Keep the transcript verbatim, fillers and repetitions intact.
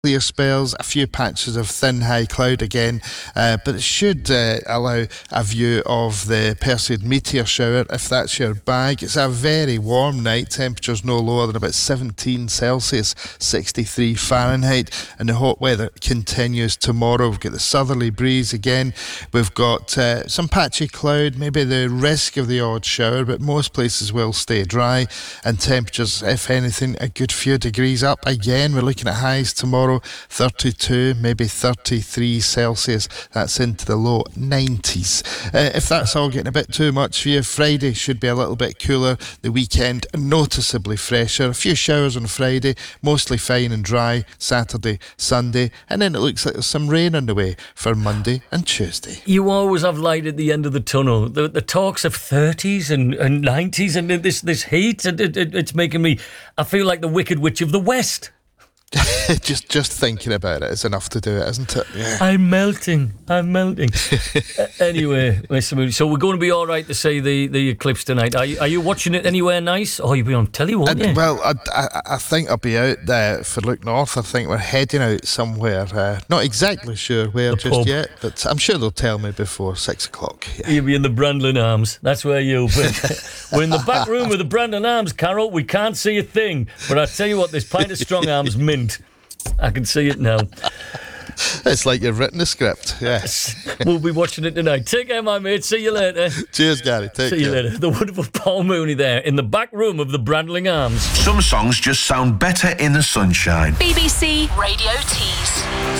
clear spells, a few patches of thin high cloud again, uh, but it should uh, allow a view of the Perseid meteor shower if that's your bag. It's a very warm night, temperatures no lower than about seventeen Celsius, sixty-three Fahrenheit, and the hot weather continues tomorrow. We've got the southerly breeze again, we've got uh, some patchy cloud, maybe the risk of the odd shower, but most places will stay dry, and temperatures, if anything, a good few degrees up again. We're looking at highs tomorrow thirty-two, maybe thirty-three Celsius. That's into the low nineties. Uh, if that's all getting a bit too much for you, Friday should be a little bit cooler. The weekend noticeably fresher. A few showers on Friday, mostly fine and dry. Saturday, Sunday, and then it looks like there's some rain on the way for Monday and Tuesday. You always have light at the end of the tunnel. The, the talks of thirties and, and nineties and this this heat, it, it, it's making me, I feel like the Wicked Witch of the West. just just thinking about it is enough to do it, isn't it? Yeah. I'm melting. I'm melting. uh, anyway, listen, so we're going to be all right to see the, the eclipse tonight. Are you, are you watching it anywhere nice? Oh, you'll be on telly, won't you? Well, I, I, I think I'll be out there for Look North. I think we're heading out somewhere. Uh, not exactly sure where the just pub. yet, but I'm sure they'll tell me before six o'clock. Yeah. You'll be in the Brandlin Arms. That's where you'll be. We're in the back room of the Brandlin Arms, Carol. We can't see a thing. But I tell you what, this pint of Strong Arms mint. I can see it now. It's like you've written a script. Yeah. We'll be watching it tonight. Take care, my mate. See you later. Cheers, Gary. Take See care. you later. The wonderful Paul Mooney there in the back room of the Brandling Arms. Some songs just sound better in the sunshine. B B C Radio Tees.